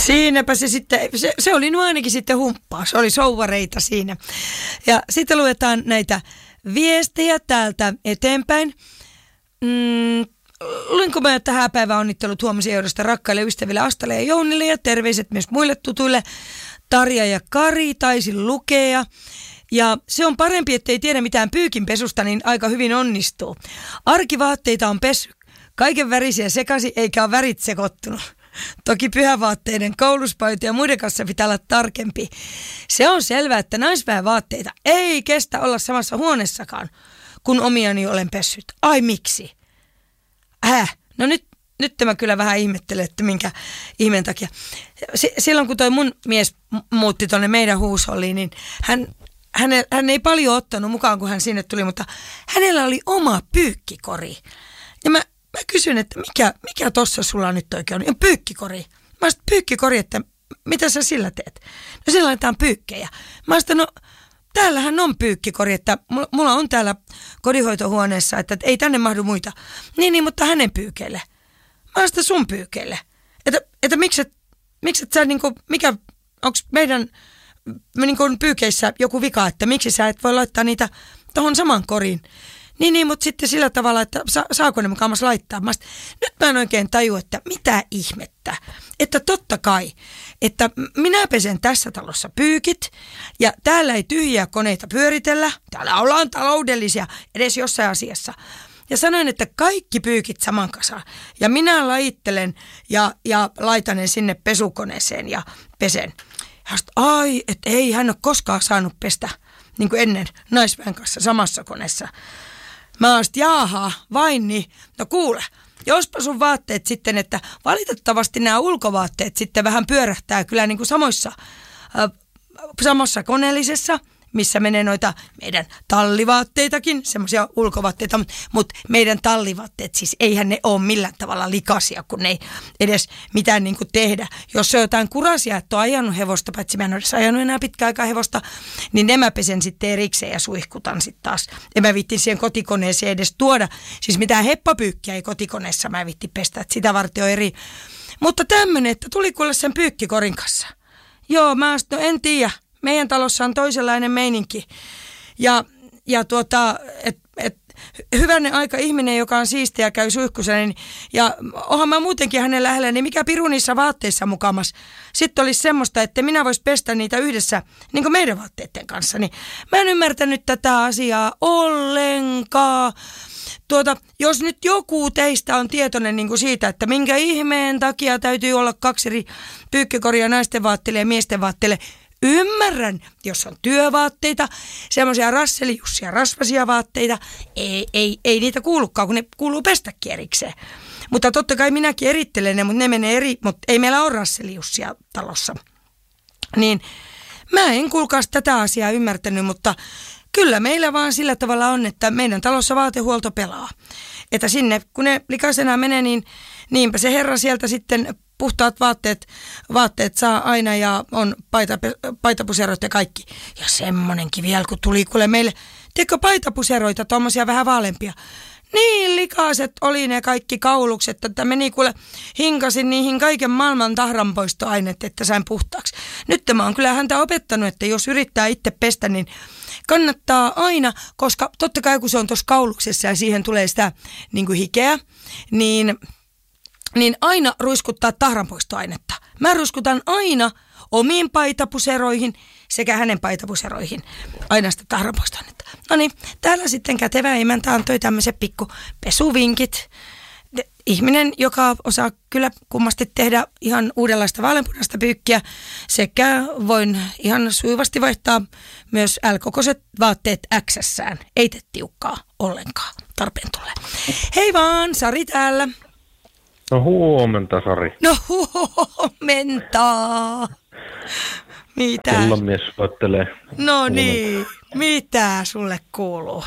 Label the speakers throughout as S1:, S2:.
S1: Siinäpä se sitten, se oli nyt ainakin sitten humppaa, se oli souvareita siinä. Ja sitten luetaan näitä viestejä täältä eteenpäin. Luinko mä tähän päivään onnittelut huomisen johdosta rakkaille ystäville Astalle ja Jounille ja terveiset myös muille tutuille. Tarja ja Kari taisin lukea. Ja se on parempi, ettei tiedä mitään pyykinpesusta, niin aika hyvin onnistuu. Arkivaatteita on pesy kaiken värisiä sekaisin, eikä ole värit sekoittunut. Toki pyhävaatteiden, kouluspaitoja ja muiden kanssa pitää olla tarkempi. Se on selvää, että naisväenvaatteita ei kestä olla samassa huoneessakaan, kun omiani olen pessyt. Ai miksi? No nyt mä kyllä vähän ihmettelen, että minkä ihmeen takia. Silloin kun toi mun mies muutti tonne meidän huusholliin, niin hän ei paljon ottanut mukaan, kun hän sinne tuli, mutta hänellä oli oma pyykkikori. Ja mä kysyin, että mikä tossa sulla nyt oikein on? Ja pyykkikori. Mä sanoin, pyykkikori, että mitä sä sillä teet? No sillä laitetaan pyykkejä. Mä sanoin, no täällähän on pyykkikori, että mulla on täällä kodinhoitohuoneessa, että ei tänne mahdu muita. Niin, mutta hänen pyykeille. Mä sanoin, sun pyykeille. Että mikset sä niinku, onks meidän niinku pyykeissä joku vika, että miksi sä et voi laittaa niitä tohon saman koriin. Niin, mutta sitten sillä tavalla, että saako ne mukamas laittaa. Nyt mä en oikein tajua, että mitä ihmettä. Että totta kai, että minä pesen tässä talossa pyykit ja täällä ei tyhjiä koneita pyöritellä. Täällä ollaan taloudellisia edes jossain asiassa. Ja sanoin, että kaikki pyykit saman kasaan. Ja minä lajittelen ja laitan ne sinne pesukoneeseen ja pesen. Ja sit, että ei hän ole koskaan saanut pestä niin kuin ennen naisväen kanssa samassa koneessa. Mä oon jaaha, vain niin. No kuule, jospa sun vaatteet sitten, että valitettavasti nämä ulkovaatteet sitten vähän pyörähtää kyllä niin kuin samassa koneellisessa, missä menee noita meidän tallivaatteitakin, semmoisia ulkovaatteita, mutta meidän tallivaatteet siis eihän ne ole millään tavalla likaisia, kun ne ei edes mitään niin kuin tehdä. Jos se on jotain kurasia, että on ajanut hevosta, paitsi mä en ole edes ajanut enää pitkään aikaa hevosta, niin ne mä pesen sitten erikseen ja suihkutan sitten taas. En mä viittin siihen kotikoneeseen edes tuoda. Siis mitään heppapyykkiä ei kotikoneessa mä viitti pestä, että sitä varten on eri. Mutta tämmönen, että tuli kuule sen pyykkikorin kanssa. Joo, en tiedä. Meidän talossa on toisenlainen meininki. Ja hyvänen aika ihminen, joka on siistiä ja käy suihkusena, ja onhan mä muutenkin hänen lähellä, niin mikä piru niissä vaatteissa mukamas. Sitten olisi semmoista, että minä vois pestä niitä yhdessä, niin kuin meidän vaatteiden kanssa. Niin mä en ymmärtänyt tätä asiaa ollenkaan. Jos nyt joku teistä on tietoinen niin kuin siitä, että minkä ihmeen takia täytyy olla 2 eri pyykkikoria naisten vaatteille ja miesten vaatteille, ymmärrän, jos on työvaatteita, semmoisia rasseliussia, rasvasia vaatteita, ei niitä kuulukaan, kun ne kuuluu pestäkin erikseen. Mutta totta kai minäkin erittelen ne, mutta ne menee eri, mutta ei meillä ole rasseliussia talossa. Niin mä en kuulkaas tätä asiaa ymmärtänyt, mutta kyllä meillä vaan sillä tavalla on, että meidän talossa vaatehuolto pelaa. Että sinne, kun ne likaisena menee, niin niinpä se herra sieltä sitten puhtaat vaatteet saa aina ja on paitapuseroita ja kaikki. Ja semmonenkin vielä, kun tuli kuule meille, teekö paitapuseroita, tommosia vähän vaaleampia. Niin likaiset oli ne kaikki kaulukset, että meni kuule, hinkasin niihin kaiken maailman tahranpoistoaineet, että sain puhtaaksi. Nyt mä oon kyllä häntä opettanut, että jos yrittää itse pestä, niin kannattaa aina, koska totta kai kun se on tuossa kauluksessa ja siihen tulee sitä niin kuin hikeä, niin aina ruiskuttaa tahranpoistoainetta. Mä ruiskutan aina omiin paitapuseroihin sekä hänen paitapuseroihin aina sitä tahranpoistoainetta. No niin, täällä sitten kätevä emäntä antoi tämmöiset pikku pesuvinkit. Ihminen, joka osaa kyllä kummasti tehdä ihan uudenlaista vaaleanpunaista pyykkiä, sekä voin ihan sujuvasti vaihtaa myös L-kokoiset vaatteet X-sään. Ei tee tiukkaa ollenkaan tarpeen tulee. Hei vaan, Sari täällä.
S2: No huomenta, Sari.
S1: No huomenta. Mitä?
S2: Kellonmies soittelee.
S1: No niin, mitä sulle kuuluu?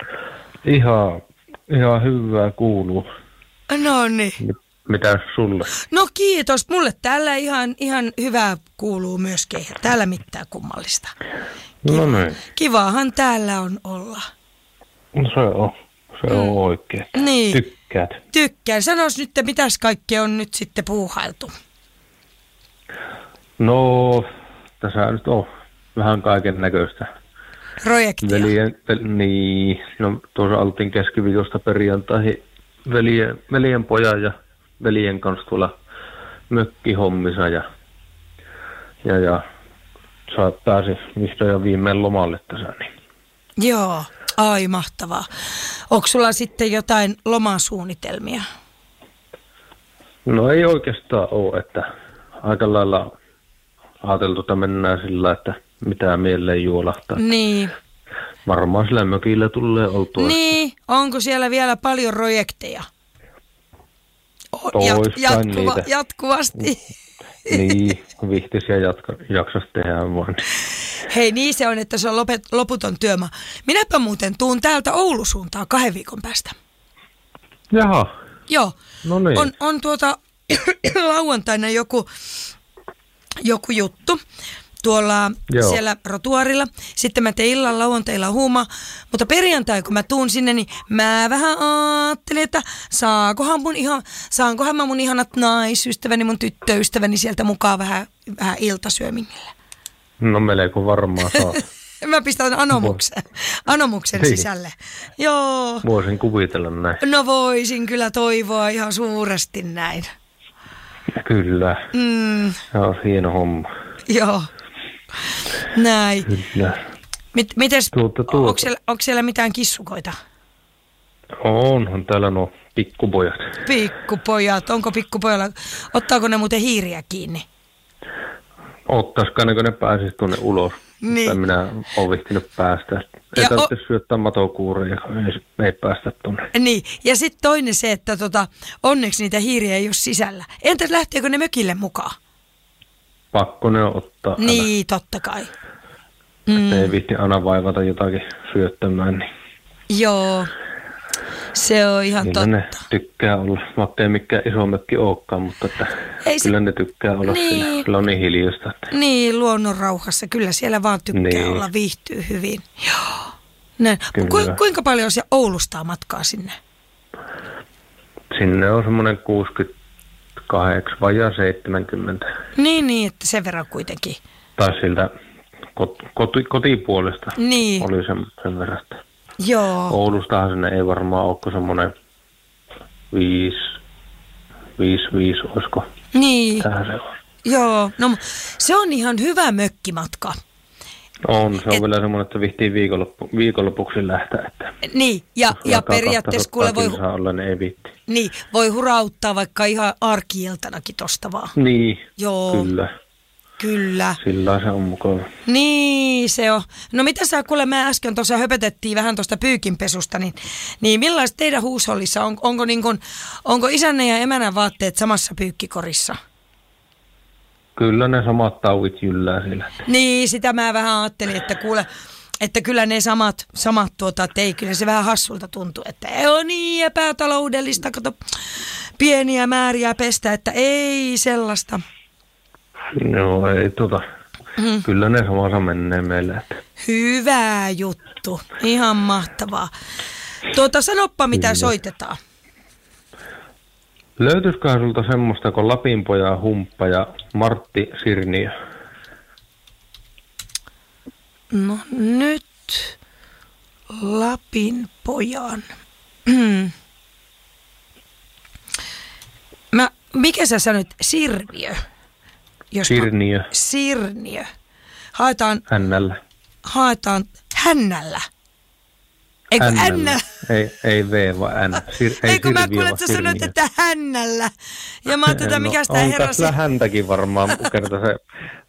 S2: Ihan hyvää kuuluu.
S1: No niin.
S2: Mitä sulle?
S1: No kiitos, mulle täällä ihan hyvää kuuluu myöskin. Täällä mitään kummallista.
S2: No niin.
S1: Kivahan täällä on olla.
S2: No se on oikein.
S1: Niin.
S2: Tykkäät?
S1: Tykkään. Sanois nyt, mitäs kaikkea on nyt sitten puuhailtu?
S2: No, tässä nyt on vähän kaiken näköistä.
S1: Projektia.
S2: Niin, no tuossa oltiin keskiviikosta perjantaihin veljen pojan ja veljen kanssa tuolla mökkihommissa ja pääsi mistä jo viimein lomalle tässä. Niin.
S1: Joo, ai mahtavaa. Onko sulla sitten jotain lomasuunnitelmia?
S2: No ei oikeastaan ole, että aika lailla ajateltu, että mennään sillä, että mitä mieleen juolahtaa.
S1: Niin.
S2: Varmaan sillä mökillä tulee oltua.
S1: Niin, onko siellä vielä paljon projekteja? Jatkuvasti.
S2: Niin, vihtisiä jaksas tehdä vaan.
S1: Hei, niin se on, että se on loputon työmaa. Minäpä muuten tuun täältä Oulun suuntaan 2 viikon päästä.
S2: Jaha.
S1: Joo.
S2: No niin.
S1: On lauantaina joku juttu tuolla siellä rotuarilla. Sitten mä tein illan lauantailla huuma. Mutta perjantai, kun mä tuun sinne, niin mä vähän ajattelin, että saankohan mä mun ihanat naisystäväni, mun tyttöystäväni sieltä mukaan vähän iltasyömingille.
S2: No melko varmaan saa.
S1: Mä pistän anomuksen sisälle. Joo.
S2: Voisin kuvitella näin.
S1: No voisin kyllä toivoa ihan suuresti näin.
S2: Kyllä. Se on hieno homma.
S1: Joo. Näin.
S2: Kyllä.
S1: Mites, onko siellä mitään kissukoita?
S2: Onhan täällä nuo pikkupojat.
S1: Pikkupojat. Onko pikkupojalla? Ottaako ne muuten hiiriä kiinni?
S2: Ottaisikaan, kun ne pääsisi tuonne ulos.
S1: Niin.
S2: Tai minä olen vihtinyt päästä. Ei tarvitse syöttää matokuuria, ei päästä tuonne.
S1: Niin, ja sitten toinen se, että onneksi niitä hiiriä ei ole sisällä. Entäs lähteekö ne mökille mukaan?
S2: Pakko ne ottaa.
S1: Niin, totta kai.
S2: Ei viitti aina vaivata jotakin syöttämään. Niin.
S1: Joo, se on ihan totta.
S2: Ne tykkää olla, vaikka ei mikään iso mökki olekaan, mutta että kyllä ne tykkää olla siinä. Kyllä on niin hiljaista. Että.
S1: Niin, luonnon rauhassa. Kyllä siellä vaan tykkää olla, viihtyy hyvin. Joo. Näin. Kuinka paljon siellä Oulusta matkaa sinne?
S2: Sinne on semmoinen 68 vajaa 70.
S1: Niin, että sen verran kuitenkin.
S2: Tai siltä kotipuolesta
S1: niin.
S2: Oli sen verran.
S1: Joo.
S2: Oulustahan sinne ei varmaan ole kuin semmoinen 5 olisiko.
S1: Niin.
S2: Tähän se on.
S1: Joo, no se on ihan hyvä mökkimatka.
S2: On, se on vielä semmoinen, että vihtii viikonlopuksi lähteä. Että
S1: niin, ja periaatteessa kuule voi
S2: olla, niin ei viitti.
S1: Niin, voi hurauttaa vaikka ihan arki-iltanakin tosta vaan.
S2: Niin,
S1: joo. Kyllä.
S2: Sillä se on mukava.
S1: Niin, se on. No mitä sä, kuule, me äsken tuossa höpötettiin vähän tuosta pyykinpesusta, niin millaiset teidän huushollissa, onko isänne ja emänän vaatteet samassa pyykkikorissa?
S2: Kyllä ne samat tauvit jyllää sillä.
S1: Niin, sitä mä vähän ajattelin, että kuule, että kyllä ne samat että ei, kyllä se vähän hassulta tuntuu, että ei ole niin epätaloudellista, kato, pieniä määriä pestä, että ei sellaista.
S2: No ei kyllä ne samassa menee meille. Että.
S1: Hyvä juttu, ihan mahtavaa. Sanoppa mitä soitetaan.
S2: Löytyisikö sulta semmoista kuin Lapinpoja, Humppa ja Martti Sirniö?
S1: No nyt Lapinpojan. Mikä sä sanoit? Sirviö? Sirniö. Haetaan Hännällä. Eikö Hännällä?
S2: Ei V, vaan N.
S1: Eikö mä kuulen, että sä sanoit, että Hännällä. Ja mä ajattelin, että mikä sitä herrasi.
S2: On tässä häntäkin varmaan, kerta se.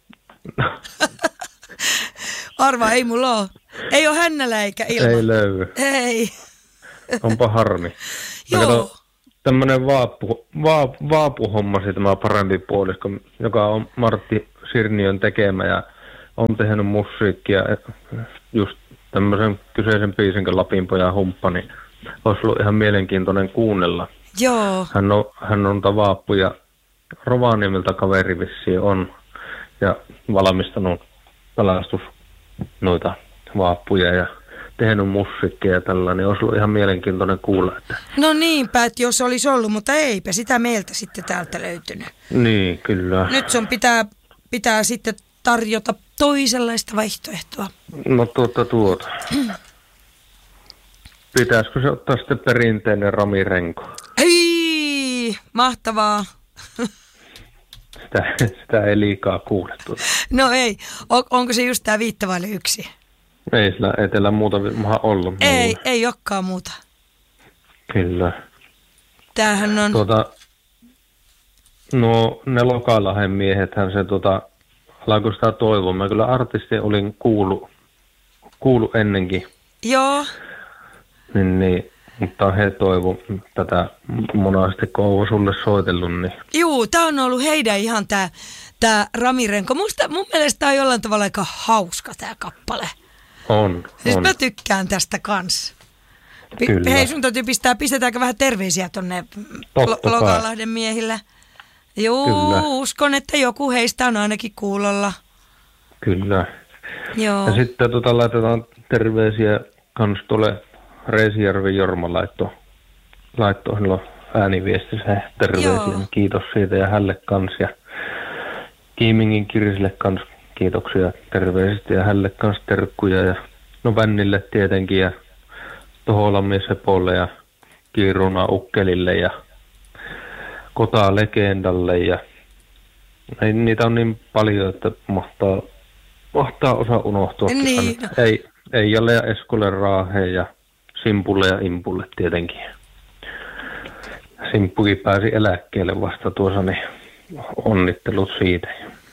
S1: Arvaa, ei mulla ole. Ei ole Hännällä eikä ilman.
S2: Ei löydy.
S1: Ei.
S2: Onpa harmi.
S1: Joo.
S2: Tämmönen vaapuhomma, tämä parempi puolisko, joka on Martti Sirniön tekemä ja on tehnyt musiikkia just tämmöisen kyseisen biisin kuin Lapinpojan Humppa, niin olisi ollut ihan mielenkiintoinen kuunnella.
S1: Joo.
S2: Hän on vaappu ja Rovaniemeltä kaveri vissiin on ja valmistanut pelastus noita vaappuja ja tehnyt musiikkia ja tällainen, olisi ollut ihan mielenkiintoinen kuulla. Että.
S1: No niinpä, että jos olisi ollut, mutta eipä sitä meiltä sitten täältä löytynyt.
S2: Niin, kyllä.
S1: Nyt sun pitää pitää sitten tarjota toisenlaista vaihtoehtoa.
S2: No pitäisikö se ottaa sitten perinteinen ramirenko?
S1: Ei, mahtavaa.
S2: Sitä ei liikaa kuule tuota.
S1: No ei, onko se just tää 1:05?
S2: Ei sillä etelä muuta maha ollut.
S1: Ei olekaan muuta.
S2: Kyllä.
S1: Tämähän on...
S2: No ne Lokalahden miehethän se alkoi sitä toivoa. Mä kyllä artisti olin kuullut ennenkin.
S1: Joo.
S2: Niin, mutta he toivo tätä monasti, kun on sulle soitellut. Niin.
S1: Juu, tää on ollut heidän ihan tää Ramirenko. Mun mielestä tää on jollain tavalla aika hauska tää kappale.
S2: On.
S1: Mä tykkään tästä kanssa.
S2: Kyllä.
S1: Hei, sun täytyy pistetäänkö vähän terveisiä tonne Lokalahden miehille? Juu, kyllä. Uskon, että joku heistä on ainakin kuulolla.
S2: Kyllä.
S1: Joo.
S2: Ja sitten laitetaan terveisiä kans tuolle Reisijärvi Jorma laittoi silloin ääniviestissä terveisiä. Joo. Kiitos siitä ja hälle kans. Ja Kiimingin Kirisille kans kiitoksia terveisistä ja hälle kans terkkuja. Ja no Vännille tietenkin ja Toholammies Sepolle ja Kiiruna Ukkelille ja Kota Legendalle ja niitä on niin paljon, että mahtaa osa unohtua.
S1: Niin.
S2: Eijalle ja Eskolle Raaheen ja Simpulle ja Impulle tietenkin. Simppukin pääsi eläkkeelle vasta tuossa, niin onnittelut siitä.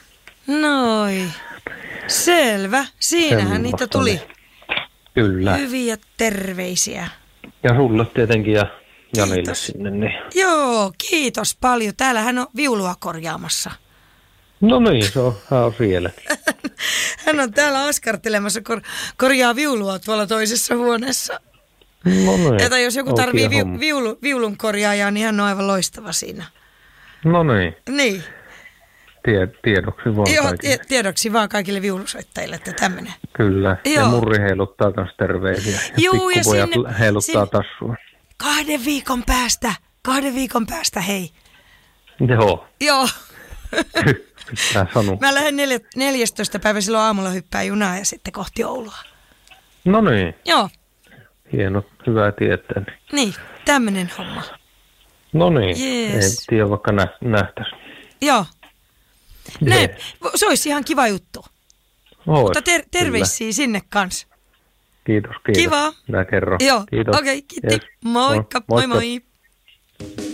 S1: Noi. Selvä. Siinähän niitä tuli.
S2: Kyllä.
S1: Hyviä terveisiä.
S2: Ja sulle tietenkin ja Janille sinne. Niin.
S1: Joo, kiitos paljon. Täällähän on viulua korjaamassa.
S2: No niin, hän on siellä.
S1: Hän on täällä askartelemassa, korjaa viulua tuolla toisessa huoneessa.
S2: No niin.
S1: Että jos joku tarvii viulun korjaajaa, niin hän on aivan loistava siinä.
S2: No niin.
S1: Niin.
S2: Tiedoksi vaan
S1: kaikille. Tiedoksi vaan kaikille viulusoittajille, että tämmöinen.
S2: Kyllä. Joo. Ja Murri heiluttaa myös terveisiä.
S1: Juu, ja
S2: pikkupojat heiluttaa tassua.
S1: 2 viikon päästä, hei. Joo.
S2: Pitää sanoa.
S1: Mä lähden 14. päivä silloin aamulla hyppää junaa ja sitten kohti Oulua.
S2: No niin.
S1: Joo.
S2: Hieno, hyvä tietää.
S1: Niin, tämmönen homma.
S2: No niin,
S1: yes.
S2: Ei tiedä vaikka nähtäisi.
S1: Joo. Se olisi ihan kiva juttu. Mutta terveisiä sinne kanssa.
S2: Kiitos.
S1: Kiva.
S2: Minä kerron.
S1: Joo,
S2: kiitos.
S1: Okei, kiitti. Yes. Moikka, moi.